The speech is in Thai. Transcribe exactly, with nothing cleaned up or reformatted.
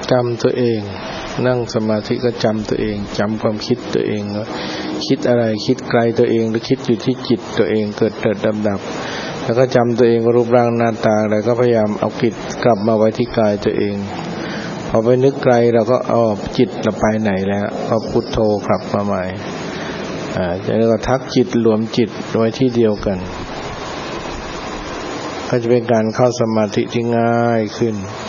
จำตัวเองนั่งสมาธิก็จำตัวเองจำความคิดตัวเองว่าคิดอะไรคิดไกลตัวเองหรือคิดอยู่ที่จิตตัวเองเกิดเกิดดับดับแล้วก็จำตัวเองรูปร่างหน้าตาอะไรก็พยายามเอาจิตกลับมาไว้ที่กายตัวเองพอไปนึกไกลเราก็เอาจิตเราไปไหนแล้วก็พุทโธกลับมาใหม่อ่าแล้วก็ทักจิตรวมจิตไว้ที่เดียวกันก็จะเป็นการเข้าสมาธิที่ง่ายขึ้น